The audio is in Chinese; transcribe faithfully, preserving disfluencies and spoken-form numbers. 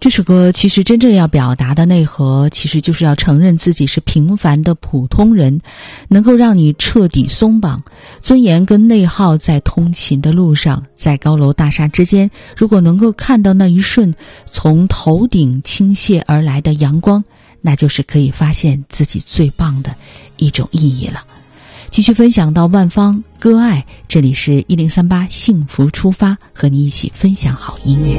这首歌其实真正要表达的内核，其实就是要承认自己是平凡的普通人，能够让你彻底松绑。尊严跟内耗在通勤的路上，在高楼大厦之间，如果能够看到那一瞬从头顶倾泻而来的阳光，那就是可以发现自己最棒的一种意义了。继续分享到万芳歌爱，这里是一零三八幸福出发，和你一起分享好音乐。